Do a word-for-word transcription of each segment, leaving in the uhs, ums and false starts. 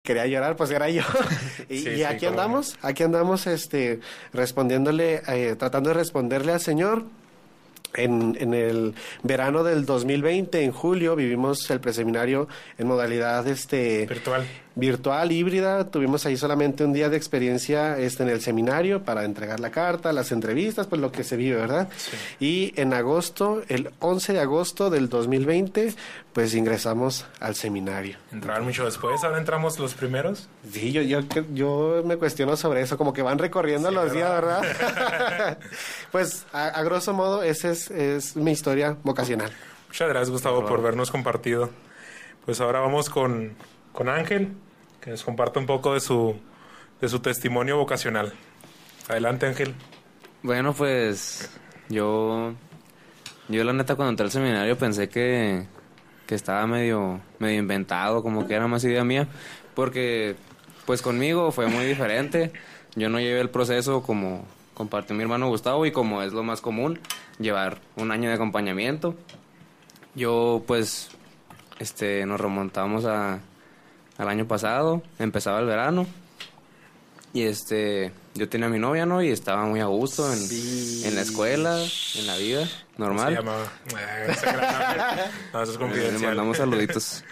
quería llorar, pues era yo. y, Sí, y sí, aquí cómo no. andamos, aquí andamos, este, respondiéndole, eh, tratando de responderle al Señor. En, en el verano del dos mil veinte, en julio, vivimos el preseminario en modalidad este Virtual. virtual, híbrida. Tuvimos ahí solamente un día de experiencia este en el seminario para entregar la carta, las entrevistas, pues lo que se vive, ¿verdad? Sí. Y en agosto, el once de agosto del dos mil veinte, pues ingresamos al seminario. Entraron mucho después, ahora entramos los primeros. Sí, yo, yo, yo me cuestiono sobre eso, como que van recorriendo Sí, los días, ¿verdad? ¿verdad? Pues a, a grosso modo, esa es, es mi historia vocacional. Muchas gracias, Gustavo, por vernos compartido. Pues ahora vamos con, con Ángel, que nos comparta un poco de su, de su testimonio vocacional. Adelante, Ángel. Bueno, pues yo, yo la neta cuando entré al seminario pensé que, que estaba medio, medio inventado, como que era más idea mía, porque pues conmigo fue muy diferente. Yo no llevé el proceso como compartió mi hermano Gustavo y como es lo más común, llevar un año de acompañamiento. Yo pues este nos remontamos a, al año pasado, empezaba el verano. Y este, yo tenía a mi novia, ¿no? Y estaba muy a gusto en, Sí. en la escuela, en la vida, normal. Se llamaba. Eh, ese gran nombre. No, eso es Le confidencial. mandamos saluditos.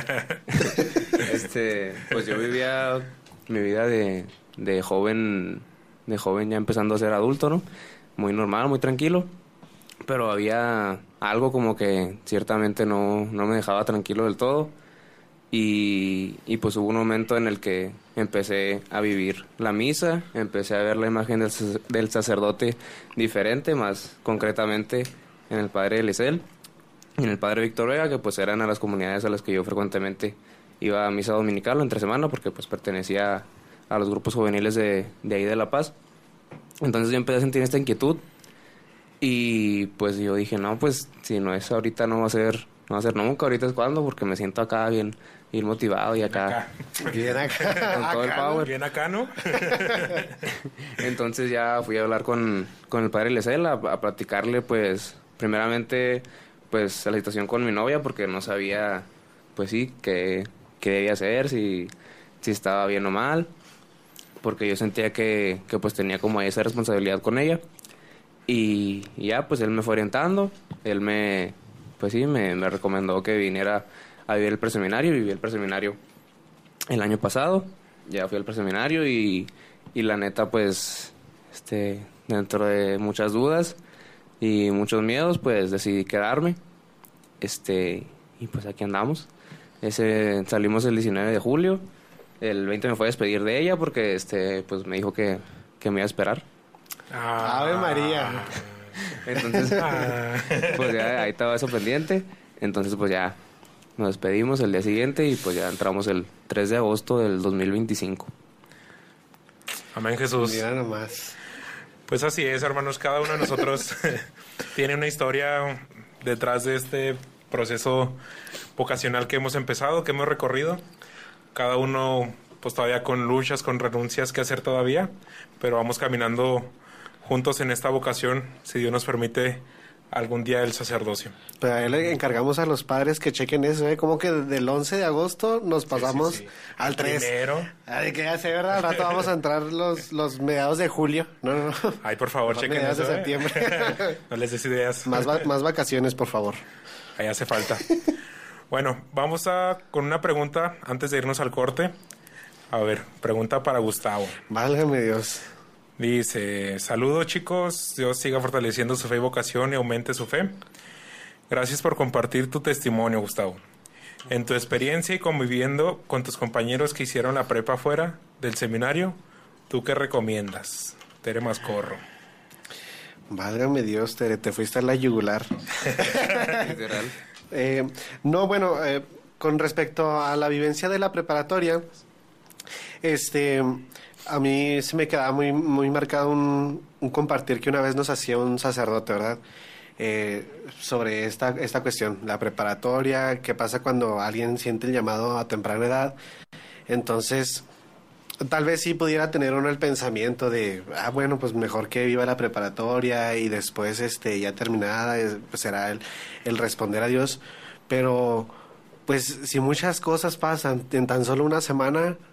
Este, pues yo vivía mi vida de, de joven, de joven ya empezando a ser adulto, ¿no? Muy normal, muy tranquilo. Pero había algo como que ciertamente no, no me dejaba tranquilo del todo. Y, y pues hubo un momento en el que empecé a vivir la misa, empecé a ver la imagen del, sac- del sacerdote diferente, más concretamente en el padre Elisel y en el padre Víctor Vega, que pues eran a las comunidades a las que yo frecuentemente iba a misa dominical o entre semana, porque pues pertenecía a los grupos juveniles de, de ahí de La Paz. Entonces yo empecé a sentir esta inquietud y pues yo dije, no, pues si no es ahorita no va a ser, no va a ser nunca, ahorita es cuando, porque me siento acá bien, bien motivado y acá, Acá. Bien acá. con todo el acá, ¿no? power. Bien acá, ¿no? Entonces ya fui a hablar con, con el padre Lesel a, a platicarle, pues, primeramente, pues, la situación con mi novia, porque no sabía, pues sí, qué, qué debía hacer, si, si estaba bien o mal, porque yo sentía que, que pues tenía como esa responsabilidad con ella. Y, y ya, pues él me fue orientando, él me, pues sí, me, me recomendó que viniera a vivir el preseminario, viví el preseminario el año pasado, ya fui al preseminario y, y la neta, pues, este, dentro de muchas dudas y muchos miedos, pues decidí quedarme, este, y pues aquí andamos. Ese, salimos el diecinueve de julio, el veinte me fue a despedir de ella porque, este, pues me dijo que, que me iba a esperar. Ah. Ave María. Entonces, Ah. pues ya ahí estaba eso pendiente. Entonces, pues ya nos despedimos el día siguiente y pues ya entramos el tres de agosto del dos mil veinticinco. Amén, Jesús. Mira nomás. Pues así es, hermanos. Cada uno de nosotros tiene una historia detrás de este proceso vocacional que hemos empezado, que hemos recorrido. Cada uno, pues todavía con luchas, con renuncias que hacer todavía, pero vamos caminando juntos en esta vocación, si Dios nos permite, algún día el sacerdocio. Pero ahí le encargamos a los padres que chequen eso, ¿eh? Como que del once de agosto nos pasamos Sí, sí, sí. al tres. Primero. Ay, que ya sé, ¿verdad? Al rato vamos a entrar los, los mediados de julio. No, no, no. Ay, por favor, Mejor chequen mediados eso, de ¿eh? septiembre. No les des ideas. Más, va- más vacaciones, por favor. Ahí hace falta. Bueno, vamos a con una pregunta antes de irnos al corte. A ver, pregunta para Gustavo. Válgame Dios. Dice, saludos chicos, Dios siga fortaleciendo su fe y vocación y aumente su fe. Gracias por compartir tu testimonio, Gustavo. En tu experiencia y conviviendo con tus compañeros que hicieron la prepa afuera del seminario, ¿tú qué recomiendas? Tere Mascorro. Válgame Dios, Tere, te fuiste a la yugular. Literal. Eh, no, bueno, eh, con respecto a la vivencia de la preparatoria, este, a mí se me quedaba muy, muy marcado un, un compartir que una vez nos hacía un sacerdote, ¿verdad? Eh, sobre esta, esta cuestión, la preparatoria, qué pasa cuando alguien siente el llamado a temprana edad. Entonces, tal vez sí pudiera tener uno el pensamiento de, ah, bueno, pues mejor que viva la preparatoria y después, este, ya terminada, es- pues será el, el responder a Dios. Pero, pues, si muchas cosas pasan en tan solo una semana,